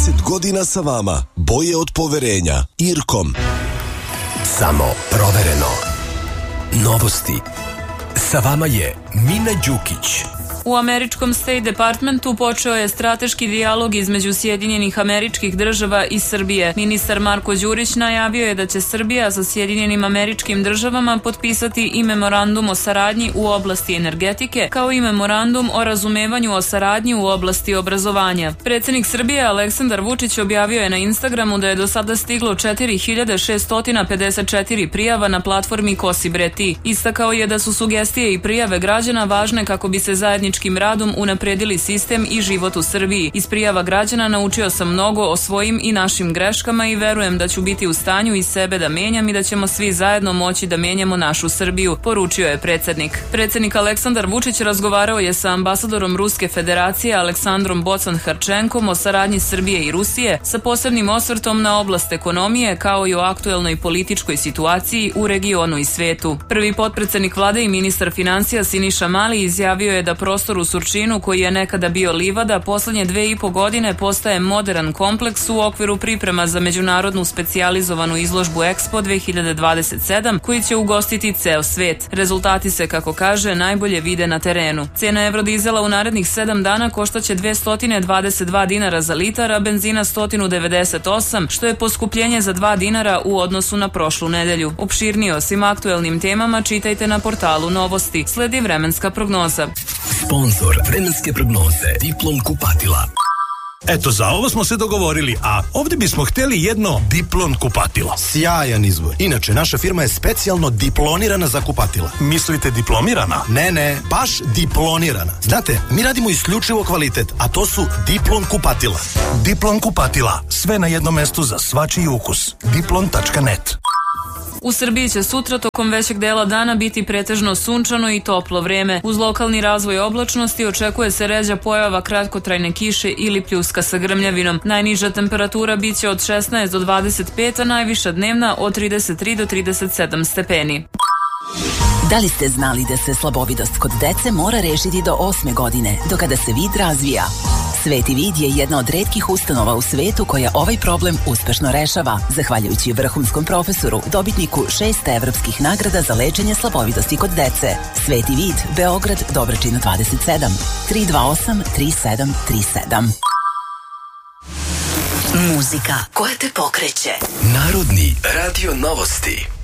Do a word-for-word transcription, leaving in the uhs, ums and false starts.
trideset godina sa vama. Boje od poverenja. Irkom. Samo provereno. Novosti. Sa vama je Mina Đukić. U američkom State Departmentu počeo je strateški dijalog između Sjedinjenih Američkih Država i Srbije. Ministar Marko Đurić najavio je da će Srbija sa Sjedinjenim Američkim Državama potpisati i memorandum o saradnji u oblasti energetike, kao i memorandum o razumevanju o saradnji u oblasti obrazovanja. Predsjednik Srbije Aleksandar Vučić objavio je na Instagramu da je do sada stiglo četiri hiljade šesto pedeset četiri prijava na platformi Kosi bre ti. Istakao je da su sugestije i prijave građana važne kako bi se zajednički radom unapredili sistem i život u Srbiji. Iz prijava građana naučio sam mnogo o svojim i našim greškama i verujem da ću biti u stanju iz sebe da menjam i da ćemo svi zajedno moći da menjamo našu Srbiju, poručio je predsjednik. Predsjednik Aleksandar Vučić razgovarao je sa ambasadorom Ruske federacije Aleksandrom Bocan-Harčenkom o saradnji Srbije i Rusije sa posebnim osvrtom na oblast ekonomije kao i o aktuelnoj političkoj situaciji u regionu i svetu. Prvi potpredsjednik vlade i ministar financija Siniša Mali izjavio je da prostor u Surčinu, koji je nekada bio livada, poslednje dve i po godine postaje modern kompleks u okviru priprema za međunarodnu specijalizovanu izložbu Expo dve hiljade dvadeset sedam, koji će ugostiti ceo svet. Rezultati se, kako kaže, najbolje vide na terenu. Cena evrodizela u narednih sedam dana koštaće dvesta dvadeset dva dinara za litar, a benzina sto devedeset osam, što je poskupljenje za dva dinara u odnosu na prošlu nedelju. Opširnije o svim aktuelnim temama čitajte na portalu Novosti. Sledi vremenska prognoza. Sponzor vremenske prognoze Diplom kupatila. Eto, za ovo smo se dogovorili, a ovdje bismo htjeli jedno Diplom kupatilo. Sjajan izbor. Inače, naša firma je specijalno diplonirana za kupatila. Mislite diplomirana? Ne, ne, baš diplonirana. Znate, mi radimo isključivo kvalitet, a to su Diplom kupatila. Diplom kupatila. Sve na jednom mestu za svačiji ukus. diplom tačka net. U Srbiji će sutra tokom većeg dela dana biti pretežno sunčano i toplo vreme. Uz lokalni razvoj oblačnosti očekuje se ređa pojava kratkotrajne kiše ili pljuska sa grmljavinom. Najniža temperatura biće od šesnaest do dvadeset pet, a najviša dnevna od trideset tri do trideset sedam stepeni. Da li ste znali da se slabovidost kod dece mora rešiti do osme godine, do kada se vid razvija? Sveti vid je jedna od retkih ustanova u svetu koja ovaj problem uspešno rešava, zahvaljujući vrhunskom profesoru, dobitniku šest evropskih nagrada za lečenje slabovidosti kod dece. Sveti vid, Beograd, Dobračina dvadeset sedam, tri dva osam tri sedam tri sedam. Muzika koja te pokreće. Narodni radio novosti.